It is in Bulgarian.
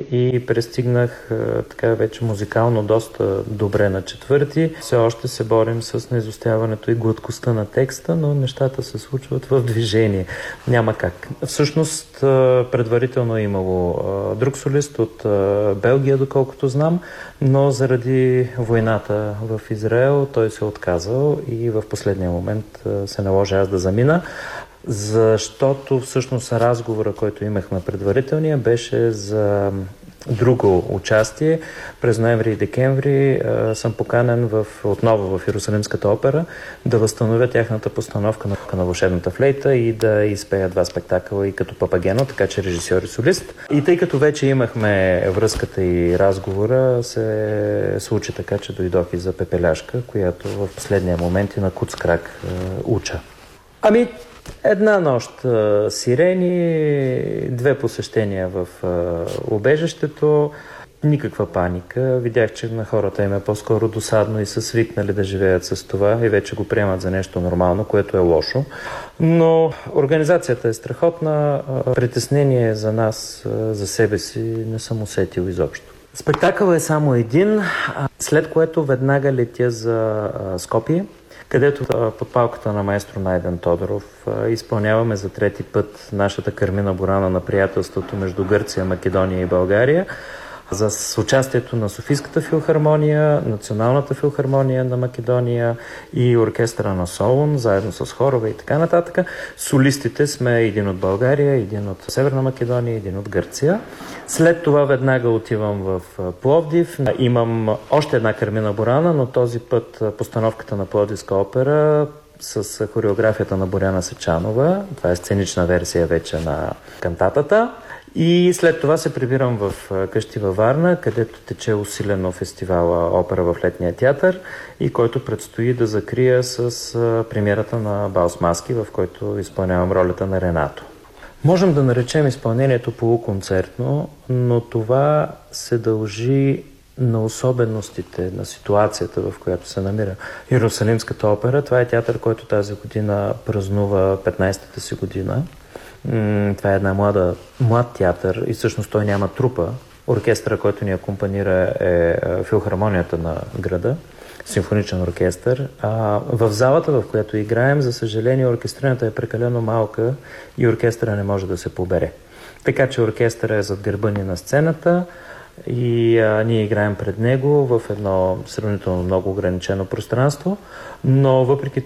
и пристигнах така вече музикално доста добре на четвърти. Все още се борим с неизостяването и гладкостта на текста, но нещата се случват в движение. Няма как. Всъщност, предварително е имало друг солист от Белгия, доколкото знам, но заради войната в Израел той се е отказал и в последния момент се наложи аз да замина, защото всъщност разговора, който имахме предварителния, беше за друго участие. През ноември и декември съм поканен отново в Йерусалимската опера да възстановя тяхната постановка на Вълшебната флейта и да изпея 2 спектакъла и като Папагено, така че режисьор и солист. И тъй като вече имахме връзката и разговора, се случи така, че дойдох и за Пепеляшка, която в последния момент и на куц крак уча. Една нощ сирени, 2 посещения в убежището, никаква паника. Видях, че на хората им е по-скоро досадно и са свикнали да живеят с това и вече го приемат за нещо нормално, което е лошо. Но организацията е страхотна, притеснение за нас, за себе си не съм усетил изобщо. Спектакъл е само един, след което веднага летя за Скопие, където под палката на маестро Найден Тодоров изпълняваме за 3-ти път нашата Кармина Бурана на приятелството между Гърция, Македония и България с участието на Софийската филхармония, Националната филхармония на Македония и оркестъра на Солун, заедно с хорове и така нататък. Солистите сме един от България, един от Северна Македония, един от Гърция. След това веднага отивам в Пловдив. Имам още една Кармина Бурана, но този път постановката на Пловдивска опера с хореографията на Боряна Сечанова. Това е сценична версия вече на кантатата. И след това се прибирам в къщи във Варна, където тече усилено фестивала Опера в Летния театър и който предстои да закрия с премиерата на Бал с маски, в който изпълнявам ролята на Ренато. Можем да наречем изпълнението полуконцертно, но това се дължи на особеностите, на ситуацията, в която се намира Йерусалимската опера. Това е театър, който тази година празнува 15-та си година. Това е една млад театър и всъщност той няма трупа. Оркестъра, който ни акомпанира е филхармонията на града, симфоничен оркестър. В залата, в която играем, за съжаление, оркестрината е прекалено малка и оркестъра не може да се побере. Така че оркестъра е зад гърба ни на сцената и ние играем пред него в едно сравнително много ограничено пространство, но въпреки